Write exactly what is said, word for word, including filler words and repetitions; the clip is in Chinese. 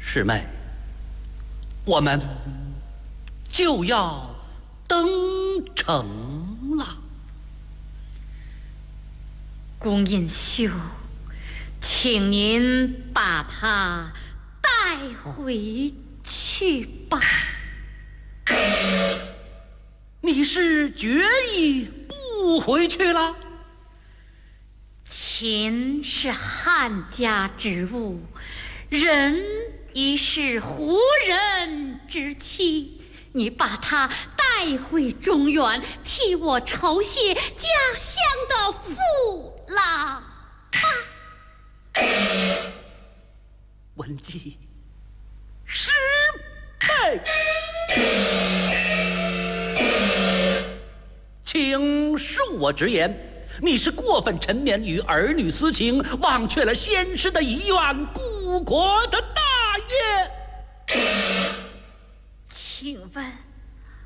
师妹，我们就要登城了。 公尹兄，请您把他带回去吧。 你是决意不回去了？ 秦是汉家之物，人已是胡人之妻，你把他带回中原，替我酬谢家乡的父老。 文姬失败，请恕我直言，你是过分沉湎于儿女私情，忘却了先师的遗愿，故国的大业。 请问